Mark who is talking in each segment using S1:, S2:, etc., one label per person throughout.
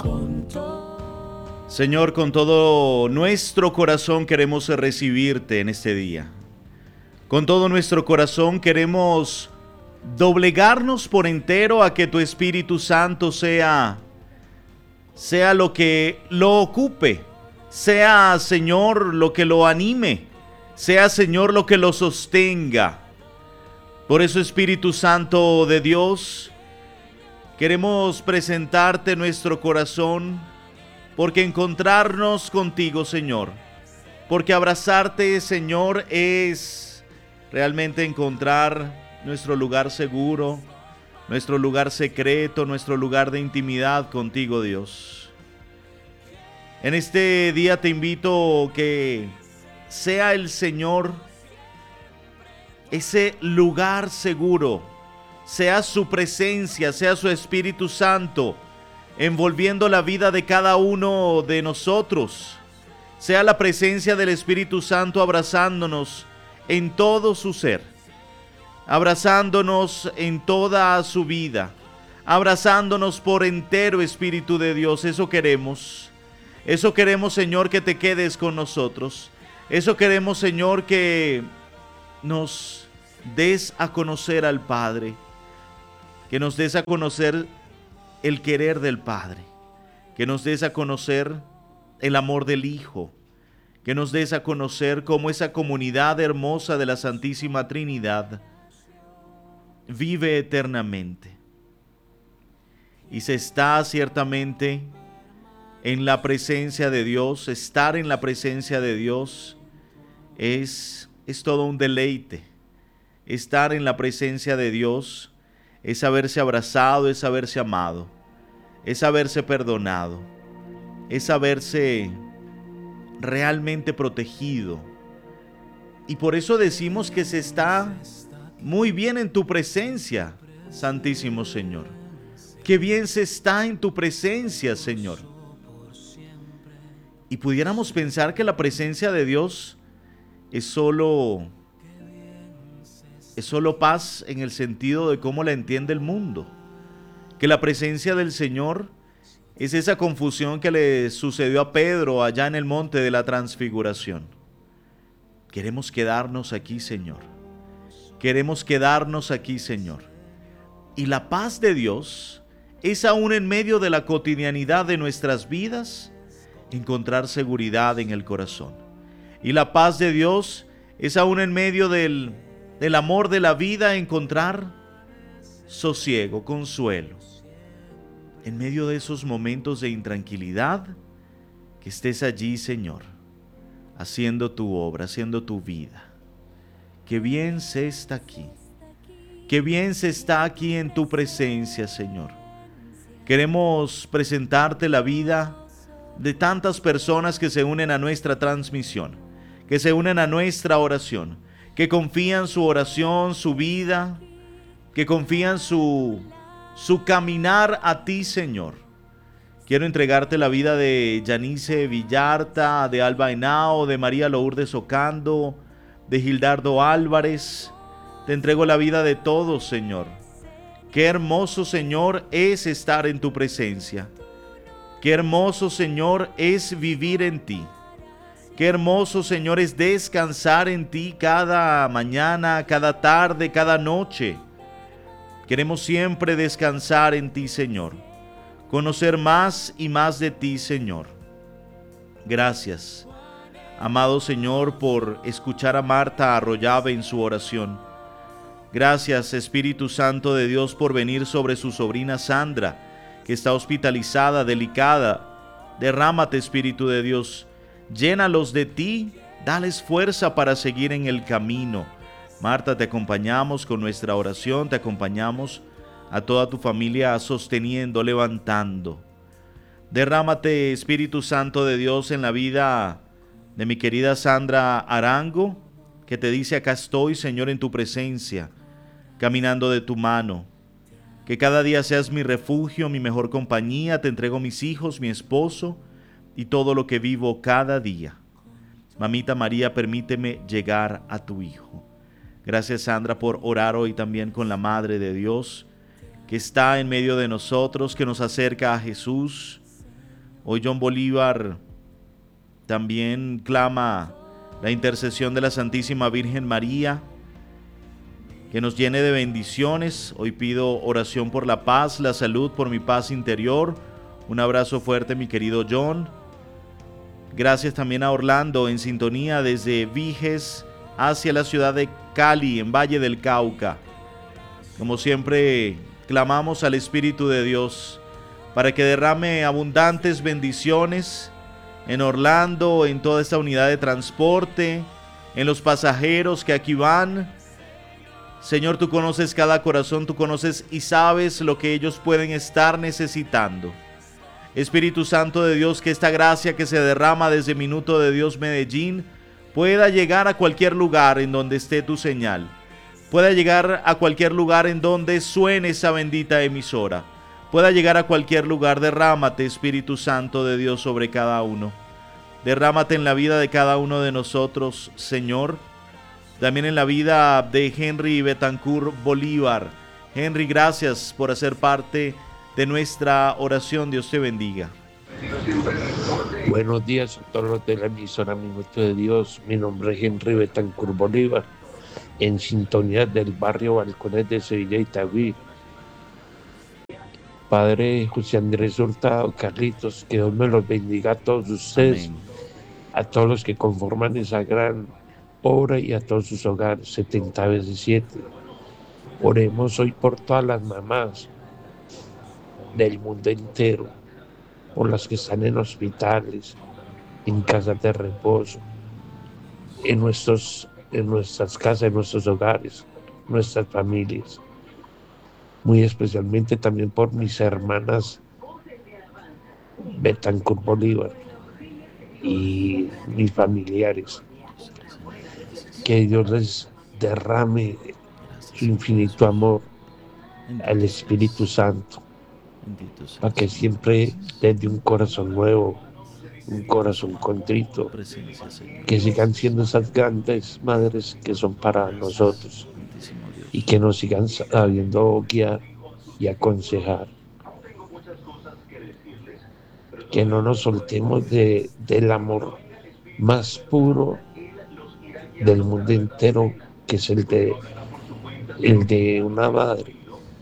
S1: Señor, con todo nuestro corazón queremos recibirte en este día. Con todo nuestro corazón queremos doblegarnos por entero a que tu Espíritu Santo sea lo que lo ocupe, sea, Señor, lo que lo anime, sea, Señor, lo que lo sostenga. Por eso, Espíritu Santo de Dios, queremos presentarte nuestro corazón, porque encontrarnos contigo, Señor, porque abrazarte, Señor, es realmente encontrar nuestro lugar seguro, nuestro lugar secreto, nuestro lugar de intimidad contigo, Dios. En este día te invito que sea el Señor ese lugar seguro, sea su presencia, sea su Espíritu Santo, envolviendo la vida de cada uno de nosotros. Sea la presencia del Espíritu Santo abrazándonos en todo su ser, abrazándonos en toda su vida, abrazándonos por entero, Espíritu de Dios. Eso queremos, Señor, que te quedes con nosotros. Eso queremos, Señor, que nos des a conocer al Padre, que nos des a conocer el querer del Padre, que nos des a conocer el amor del Hijo, que nos des a conocer cómo esa comunidad hermosa de la Santísima Trinidad vive eternamente. Y se está ciertamente en la presencia de Dios. Estar en la presencia de Dios es todo un deleite. Estar en la presencia de Dios es haberse abrazado, es haberse amado, es haberse perdonado, es haberse realmente protegido. Y por eso decimos que se está muy bien en tu presencia, Santísimo Señor. Qué bien se está en tu presencia, Señor. Y pudiéramos pensar que la presencia de Dios es solo paz en el sentido de cómo la entiende el mundo. Que la presencia del Señor es esa confusión que le sucedió a Pedro allá en el monte de la Transfiguración. Queremos quedarnos aquí, Señor. Queremos quedarnos aquí, Señor. Y la paz de Dios es aún en medio de la cotidianidad de nuestras vidas, encontrar seguridad en el corazón. Y la paz de Dios es aún en medio del amor de la vida, encontrar sosiego, consuelo. En medio de esos momentos de intranquilidad, que estés allí, Señor, haciendo tu obra, haciendo tu vida. Qué bien se está aquí. Qué bien se está aquí en tu presencia, Señor. Queremos presentarte la vida de tantas personas que se unen a nuestra transmisión, que se unen a nuestra oración, que confían su oración, su vida, que confían su caminar a ti, Señor. Quiero entregarte la vida de Yanice Villarta, de Alba Henao, de María Lourdes Ocando, de Gildardo Álvarez. Te entrego la vida de todos, Señor. Qué hermoso, Señor, es estar en tu presencia. Qué hermoso, Señor, es vivir en ti. Qué hermoso, Señor, es descansar en ti cada mañana, cada tarde, cada noche. Queremos siempre descansar en ti, Señor. Conocer más y más de ti, Señor. Gracias, amado Señor, por escuchar a Marta Arroyave en su oración. Gracias, Espíritu Santo de Dios, por venir sobre su sobrina Sandra, que está hospitalizada, delicada. Derrámate, Espíritu de Dios. Llénalos de ti, dales fuerza para seguir en el camino. Marta, te acompañamos con nuestra oración, te acompañamos a toda tu familia sosteniendo, levantando. Derrámate, Espíritu Santo de Dios, en la vida de mi querida Sandra Arango, que te dice: acá estoy, Señor, en tu presencia, caminando de tu mano. Que cada día seas mi refugio, mi mejor compañía. Te entrego mis hijos, mi esposo y todo lo que vivo cada día. Mamita María, permíteme llegar a tu Hijo. Gracias, Sandra, por orar hoy también con la Madre de Dios, que está en medio de nosotros, que nos acerca a Jesús. Hoy John Bolívar también clama la intercesión de la Santísima Virgen María, que nos llene de bendiciones. Hoy pido oración por la paz, la salud, por mi paz interior. Un abrazo fuerte, mi querido John. Gracias también a Orlando, en sintonía desde Viges hacia la ciudad de Cali, en Valle del Cauca. Como siempre, clamamos al Espíritu de Dios para que derrame abundantes bendiciones en Orlando, en toda esta unidad de transporte, en los pasajeros que aquí van. Señor, tú conoces cada corazón, tú conoces y sabes lo que ellos pueden estar necesitando. Espíritu Santo de Dios, que esta gracia que se derrama desde Minuto de Dios Medellín pueda llegar a cualquier lugar en donde esté tu señal, pueda llegar a cualquier lugar en donde suene esa bendita emisora, pueda llegar a cualquier lugar. Derrámate, Espíritu Santo de Dios, sobre cada uno. Derrámate en la vida de cada uno de nosotros, Señor. También en la vida de Henry Betancourt Bolívar. Henry, gracias por hacer parte de nuestra oración. Dios te bendiga.
S2: Buenos días a todos los de la emisora Minuto de Dios. Mi nombre es Henry Betancourt Bolívar, en sintonía del barrio Balcones de Sevilla, Itagüí. Padre José Andrés Hurtado, Carlitos, que Dios me los bendiga a todos ustedes, amén, a todos los que conforman esa gran obra y a todos sus hogares, 70 veces 7. Oremos hoy por todas las mamás del mundo entero, por las que están en hospitales, en casas de reposo, en nuestras casas, en nuestros hogares, nuestras familias. Muy especialmente también por mis hermanas Betancourt Bolívar y mis familiares. Que Dios les derrame su infinito amor al Espíritu Santo, para que siempre desde un corazón nuevo, un corazón contrito, que sigan siendo esas grandes madres que son para nosotros y que nos sigan sabiendo guiar y aconsejar. Que no nos soltemos del amor más puro del mundo entero, que es el de una madre.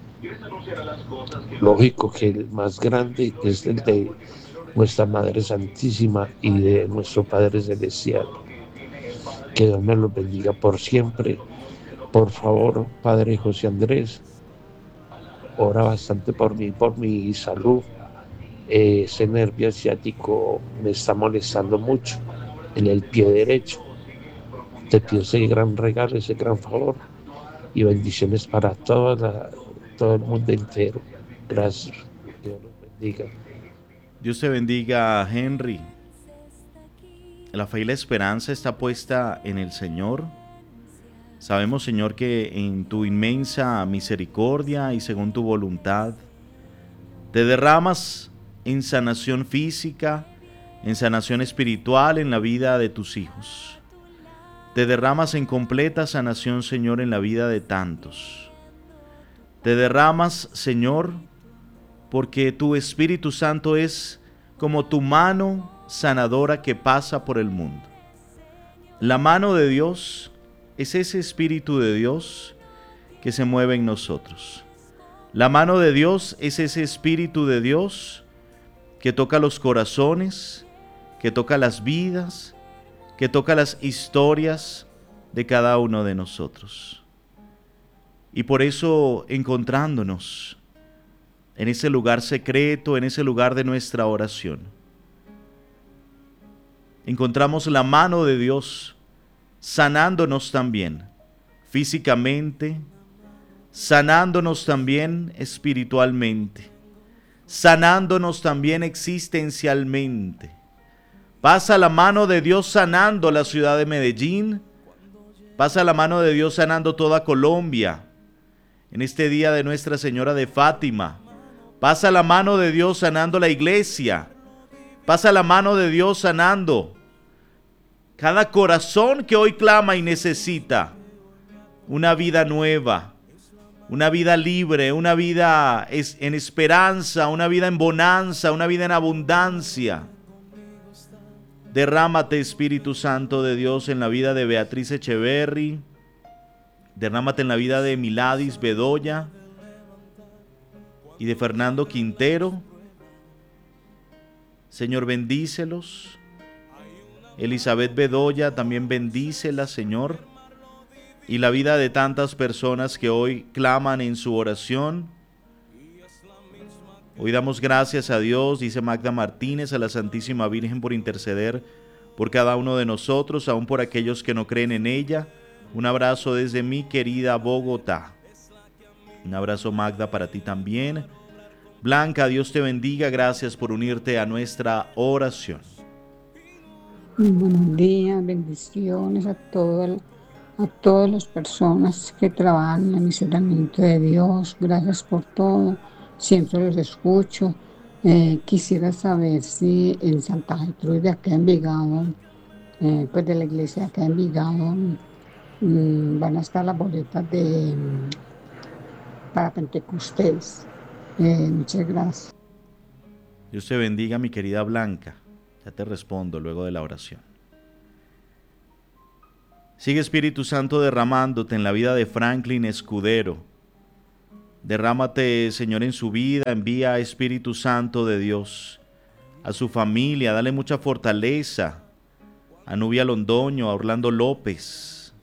S2: Lógico que el más grande es el de nuestra Madre Santísima y de nuestro Padre Celestial. Que Dios me los bendiga por siempre. Por favor, Padre José Andrés, ora bastante por mi salud. Ese nervio asiático me está molestando mucho en el pie derecho. Te pido ese gran regalo, ese gran favor y bendiciones para todo el mundo entero. Gracias. Dios los bendiga.
S1: Dios te bendiga, Henry. La fe y la esperanza está puesta en el Señor. Sabemos, Señor, que en tu inmensa misericordia y según tu voluntad, te derramas en sanación física, en sanación espiritual en la vida de tus hijos. Te derramas en completa sanación, Señor, en la vida de tantos. Te derramas, Señor, porque tu Espíritu Santo es como tu mano sanadora que pasa por el mundo. La mano de Dios es ese Espíritu de Dios que se mueve en nosotros. La mano de Dios es ese Espíritu de Dios que toca los corazones, que toca las vidas, que toca las historias de cada uno de nosotros. Y por eso, encontrándonos en ese lugar secreto, en ese lugar de nuestra oración, encontramos la mano de Dios sanándonos también físicamente, sanándonos también espiritualmente, sanándonos también existencialmente. Pasa la mano de Dios sanando la ciudad de Medellín, pasa la mano de Dios sanando toda Colombia. En este día de Nuestra Señora de Fátima, pasa la mano de Dios sanando la iglesia, pasa la mano de Dios sanando cada corazón que hoy clama y necesita una vida nueva, una vida libre, una vida en esperanza, una vida en bonanza, una vida en abundancia. Derrámate, Espíritu Santo de Dios, en la vida de Beatriz Echeverry. Derrámate en la vida de Miladis Bedoya y de Fernando Quintero. Señor, bendícelos. Elizabeth Bedoya, también bendícela, Señor. Y la vida de tantas personas que hoy claman en su oración. Hoy damos gracias a Dios, dice Magda Martínez, a la Santísima Virgen por interceder por cada uno de nosotros, aun por aquellos que no creen en ella. Un abrazo desde mi querida Bogotá. Un abrazo, Magda, para ti también. Blanca, Dios te bendiga, gracias por unirte a nuestra oración.
S3: Buenos días, bendiciones a todas las personas que trabajan en el misionamiento de Dios. Gracias por todo, siempre los escucho. Quisiera saber si en Santa Gertrudis de acá en Envigado, pues de la iglesia de acá en Envigado, van a estar las boletas para Pentecostés. Muchas gracias.
S1: Dios te bendiga, mi querida Blanca. Ya te respondo luego de la oración. Sigue, Espíritu Santo, derramándote en la vida de Franklin Escudero. Derrámate, Señor, en su vida. Envía, Espíritu Santo de Dios, a su familia. Dale mucha fortaleza a Nubia Londoño, a Orlando López,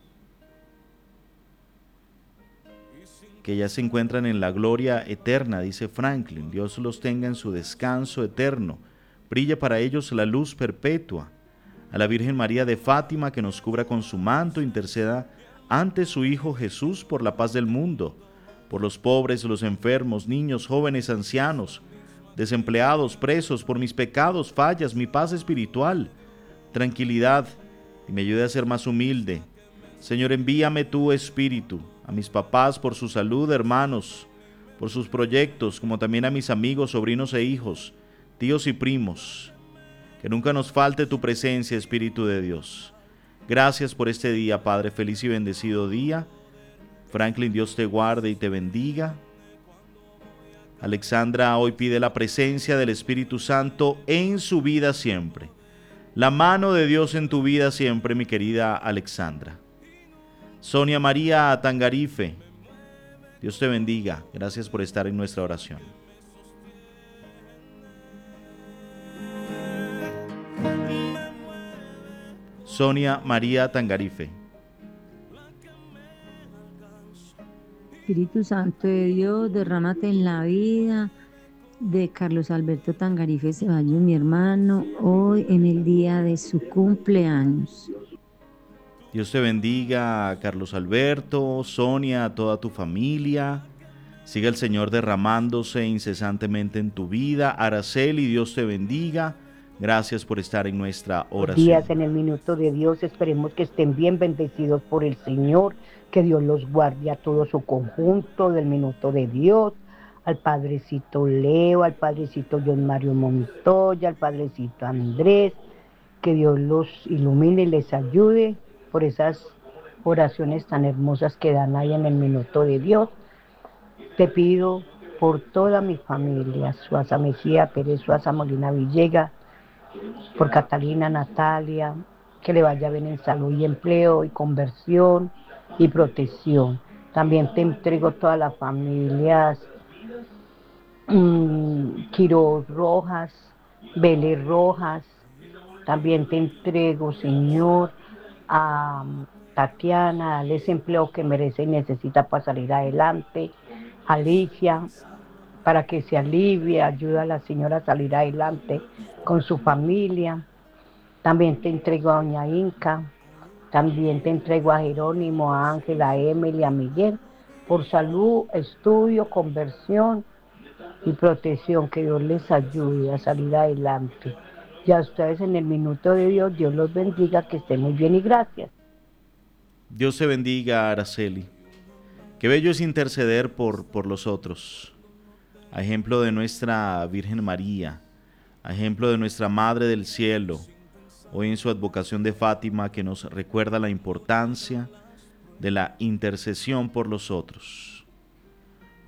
S1: que ya se encuentran en la gloria eterna, dice Franklin. Dios los tenga en su descanso eterno. Brille para ellos la luz perpetua. A la Virgen María de Fátima, que nos cubra con su manto, interceda ante su Hijo Jesús por la paz del mundo, por los pobres, los enfermos, niños, jóvenes, ancianos, desempleados, presos, por mis pecados, fallas, mi paz espiritual, tranquilidad, y me ayude a ser más humilde. Señor, envíame tu Espíritu a mis papás por su salud, hermanos, por sus proyectos, como también a mis amigos, sobrinos e hijos, tíos y primos. Que nunca nos falte tu presencia, Espíritu de Dios. Gracias por este día, Padre, feliz y bendecido día. Franklin, Dios te guarde y te bendiga. Alexandra hoy pide la presencia del Espíritu Santo en su vida siempre. La mano de Dios en tu vida siempre, mi querida Alexandra. Sonia María Tangarife, Dios te bendiga. Gracias por estar en nuestra oración. Sonia María Tangarife.
S4: Espíritu Santo de Dios, derrámate en la vida de Carlos Alberto Tangarife Ceballos, mi hermano, hoy en el día de su cumpleaños.
S1: Dios te bendiga, Carlos Alberto, Sonia, a toda tu familia. Siga el Señor derramándose incesantemente en tu vida. Araceli, Dios te bendiga. Gracias por estar en nuestra oración.
S5: Días en el minuto de Dios, esperemos que estén bien bendecidos por el Señor, que Dios los guarde a todo su conjunto del minuto de Dios, al Padrecito Leo, al Padrecito John Mario Montoya, al Padrecito Andrés, que Dios los ilumine y les ayude por esas oraciones tan hermosas que dan ahí en el minuto de Dios. Te pido por toda mi familia, Suaza Mejía, Pérez Suaza, Molina Villegas, por Catalina, Natalia, que le vaya bien en salud y empleo y conversión y protección. También te entrego todas las familias, Quiroz Rojas, Vélez Rojas. También te entrego, Señor, a Tatiana, darles empleo que merece y necesita para salir adelante. Alicia, para que se alivie, ayuda a la señora a salir adelante con su familia. También te entrego a doña Inca, también te entrego a Jerónimo, a Ángela, a Emily, a Miguel, por salud, estudio, conversión y protección, que Dios les ayude a salir adelante. Y a ustedes en el minuto de Dios, Dios los bendiga, que estén muy bien y gracias.
S1: Dios te bendiga, Araceli. Qué bello es interceder por los otros. A ejemplo de nuestra Virgen María, a ejemplo de nuestra Madre del Cielo, hoy en su advocación de Fátima, que nos recuerda la importancia de la intercesión por los otros.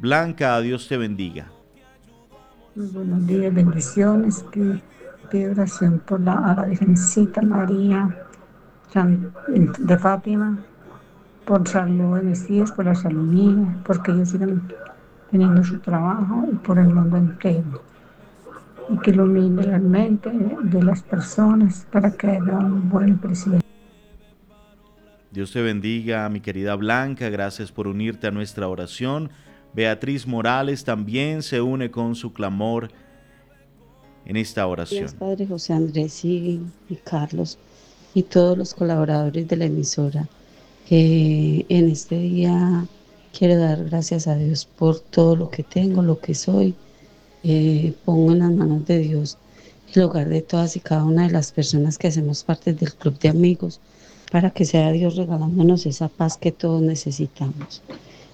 S1: Blanca, Dios te bendiga.
S3: Muy buenos días, bendiciones. Que pido oración por a la Virgencita María de Fátima, por salud de mis hijos, por la salud mía, porque ellos sigan teniendo su trabajo y por el mundo entero. Y que ilumine la mente de las personas para que haya un buen presidente.
S1: Dios te bendiga, mi querida Blanca, gracias por unirte a nuestra oración. Beatriz Morales también se une con su clamor en esta oración.
S6: Gracias, Padre José Andrés y Carlos y todos los colaboradores de la emisora. En este día quiero dar gracias a Dios por todo lo que tengo, lo que soy. Pongo en las manos de Dios el hogar de todas y cada una de las personas que hacemos parte del club de amigos, para que sea Dios regalándonos esa paz que todos necesitamos.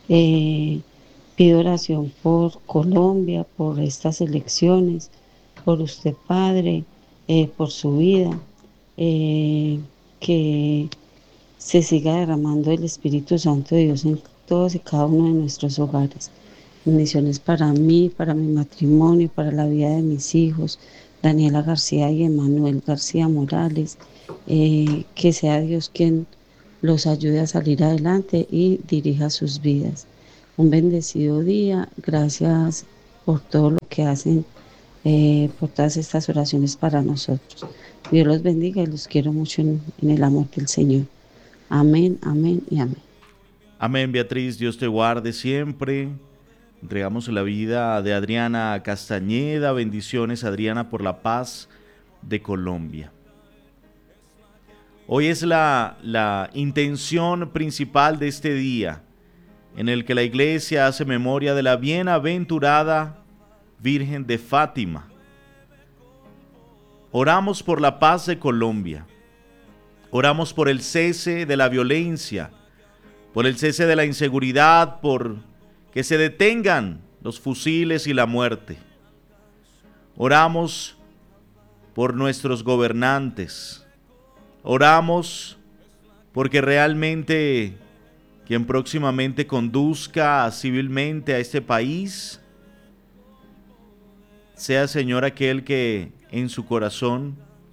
S6: Pido oración por Colombia, por estas elecciones, por usted, Padre, por su vida, que se siga derramando el Espíritu Santo de Dios en todos y cada uno de nuestros hogares. Bendiciones para mí, para mi matrimonio, para la vida de mis hijos, Daniela García y Emanuel García Morales. Que sea Dios quien los ayude a salir adelante y dirija sus vidas. Un bendecido día, gracias por todo lo que hacen, por todas estas oraciones para nosotros. Dios los bendiga y los quiero mucho en el amor del Señor. Amén, amén y amén.
S1: Amén, Beatriz, Dios te guarde siempre. Entregamos la vida de Adriana Castañeda. Bendiciones, Adriana, por la paz de Colombia. Hoy es la intención principal de este día, en el que la Iglesia hace memoria de la bienaventurada Virgen de Fátima. Oramos por la paz de Colombia. Oramos por el cese de la violencia, por el cese de la inseguridad, por que se detengan los fusiles y la muerte. Oramos por nuestros gobernantes. Oramos porque realmente quien próximamente conduzca civilmente a este país sea, Señor, aquel que en su corazón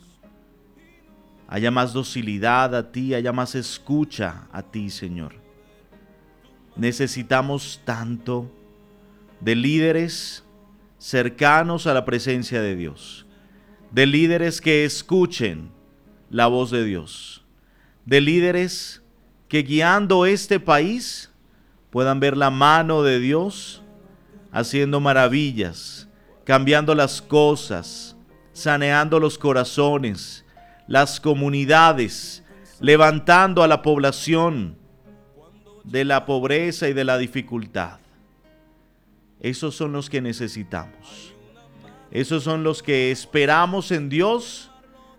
S1: haya más docilidad a ti, haya más escucha a ti, Señor. Necesitamos tanto de líderes cercanos a la presencia de Dios, de líderes que escuchen la voz de Dios, de líderes que guiando este país puedan ver la mano de Dios haciendo maravillas, cambiando las cosas, saneando los corazones, las comunidades, levantando a la población de la pobreza y de la dificultad. Esos son los que necesitamos. Esos son los que esperamos en Dios.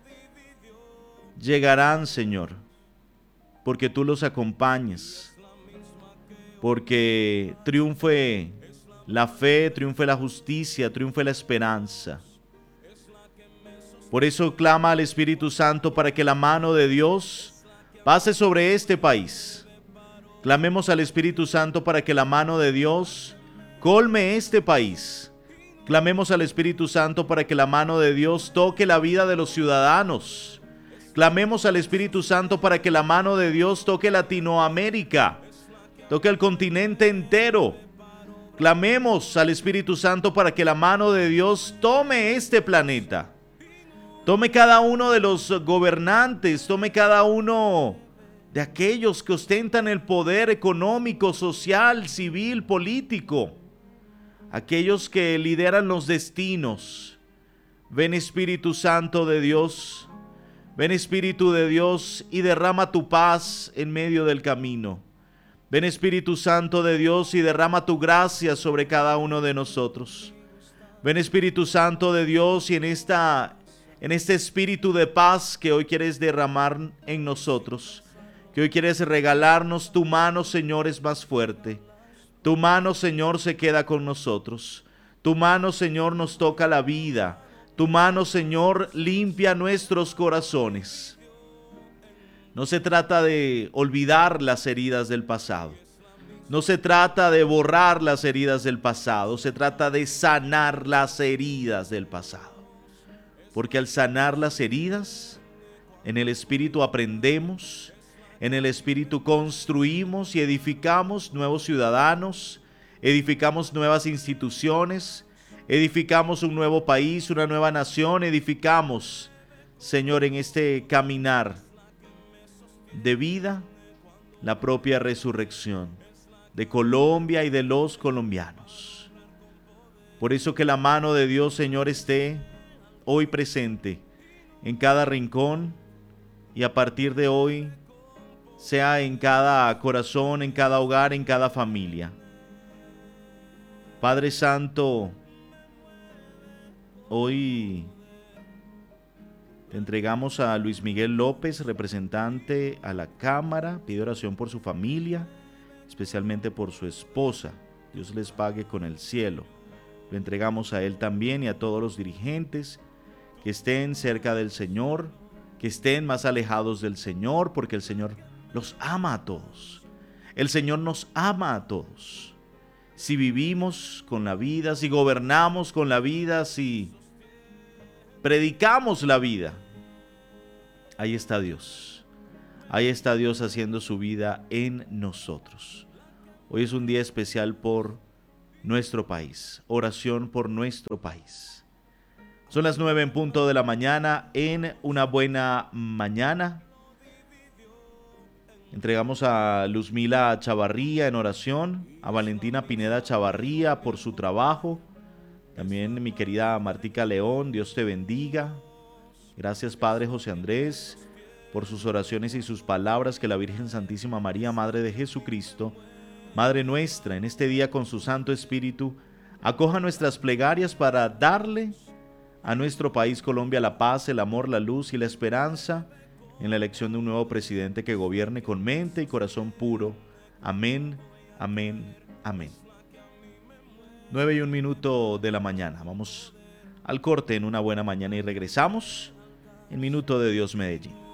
S1: Llegarán, Señor, porque tú los acompañes, porque triunfe la fe, triunfe la justicia, triunfe la esperanza. Por eso clama al Espíritu Santo para que la mano de Dios pase sobre este país. Clamemos al Espíritu Santo para que la mano de Dios colme este país. Clamemos al Espíritu Santo para que la mano de Dios toque la vida de los ciudadanos. Clamemos al Espíritu Santo para que la mano de Dios toque Latinoamérica, toque el continente entero. Clamemos al Espíritu Santo para que la mano de Dios tome este planeta. Tome cada uno de los gobernantes, tome cada uno de aquellos que ostentan el poder económico, social, civil, político, aquellos que lideran los destinos. Ven, Espíritu Santo de Dios, ven, Espíritu de Dios, y derrama tu paz en medio del camino. Ven, Espíritu Santo de Dios, y derrama tu gracia sobre cada uno de nosotros. Ven, Espíritu Santo de Dios, y en este espíritu de paz que hoy quieres derramar en nosotros, que hoy quieres regalarnos, tu mano, Señor, es más fuerte. Tu mano, Señor, se queda con nosotros. Tu mano, Señor, nos toca la vida. Tu mano, Señor, limpia nuestros corazones. No se trata de olvidar las heridas del pasado. No se trata de borrar las heridas del pasado, se trata de sanar las heridas del pasado. Porque al sanar las heridas, en el Espíritu aprendemos, en el Espíritu construimos y edificamos nuevos ciudadanos, edificamos nuevas instituciones, edificamos un nuevo país, una nueva nación, edificamos, Señor, en este caminar de vida, la propia resurrección de Colombia y de los colombianos. Por eso que la mano de Dios, Señor, esté hoy presente en cada rincón y a partir de hoy sea en cada corazón, en cada hogar, en cada familia. Padre Santo, hoy te entregamos a Luis Miguel López, representante a la Cámara. Pido oración por su familia, especialmente por su esposa. Dios les pague con el cielo. Lo entregamos a él también y a todos los dirigentes que estén cerca del Señor, que estén más alejados del Señor, porque el Señor los ama a todos. El Señor nos ama a todos. Si vivimos con la vida, si gobernamos con la vida, si predicamos la vida, ahí está Dios. Ahí está Dios haciendo su vida en nosotros. Hoy es un día especial por nuestro país. Oración por nuestro país. Son las 9 en punto de la mañana en Una Buena Mañana. Entregamos a Luzmila Chavarría en oración, a Valentina Pineda Chavarría por su trabajo. También mi querida Martica León, Dios te bendiga. Gracias, Padre José Andrés, por sus oraciones y sus palabras. Que la Virgen Santísima María, Madre de Jesucristo, Madre nuestra, en este día con su Santo Espíritu, acoja nuestras plegarias para darle a nuestro país Colombia la paz, el amor, la luz y la esperanza en la elección de un nuevo presidente que gobierne con mente y corazón puro. Amén, amén, amén. 9:01 de la mañana. Vamos al corte en Una Buena Mañana y regresamos en Minuto de Dios Medellín.